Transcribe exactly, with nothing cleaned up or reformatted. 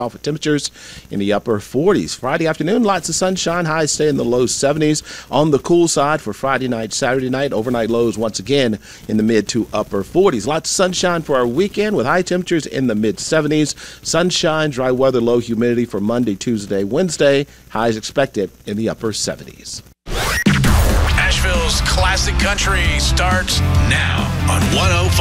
Off with temperatures in the upper forties. Friday afternoon, lots of sunshine. Highs stay in the low seventies. On the cool side for Friday night, Saturday night, overnight lows once again in the mid to upper forties. Lots of sunshine for our weekend with high temperatures in the mid seventies. Sunshine, dry weather, low humidity for Monday, Tuesday, Wednesday. Highs expected in the upper seventies. Asheville's Classic Country starts now on one oh five.